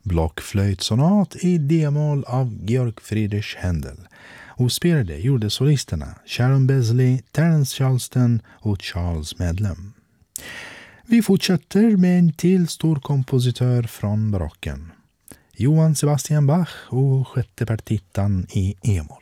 blockflöjtsonat i D-moll av Georg Friedrich Händel. Och spelade gjorde solisterna Sharon Besley, Terence Charleston och Charles Medlem. Vi fortsätter med en till stor kompositör från barocken. Johann Sebastian Bach och sjätte partitan i E-moll.